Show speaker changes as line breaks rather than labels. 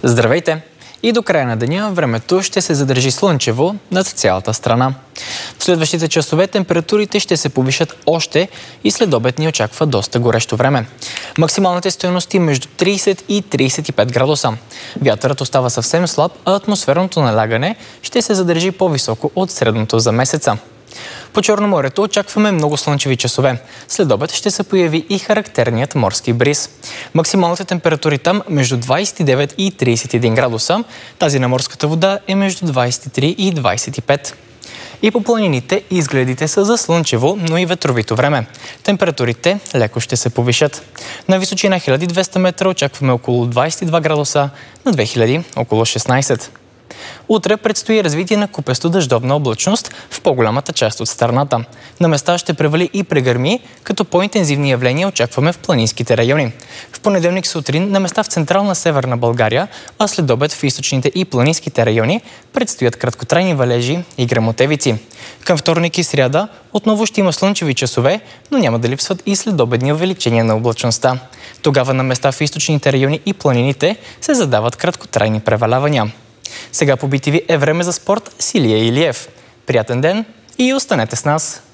Здравейте! И до края на деня времето ще се задържи слънчево над цялата страна. В следващите часове температурите ще се повишат още и след обед ни очаква доста горещо време. Максималните стойности между 30 и 35 градуса. Вятърът остава съвсем слаб, а атмосферното налягане ще се задържи по-високо от средното за месеца. По Черноморието очакваме много слънчеви часове. След обед ще се появи и характерният морски бриз. Максималните температури там между 29 и 31 градуса. Тази на морската вода е между 23 и 25. И по планините изгледите са за слънчево, но и ветровито време. Температурите леко ще се повишат. На височина 1200 метра очакваме около 22 градуса, на 2000 около 16. Утре предстои развитие на купесто дъждовна облачност в по-голямата част от страната. На места ще превали и прегърми, като по-интензивни явления очакваме в планинските райони. В понеделник сутрин на места в централна северна България, а след обед в източните и планинските райони предстоят краткотрайни валежи и гръмотевици. Към вторник и сряда отново ще има слънчеви часове, но няма да липсват и следобедни увеличения на облачността. Тогава на места в източните райони и планините се задават краткотрайни превалявания. Сега по BTV е време за спорт с Илия Илиев. Приятен ден и останете с нас!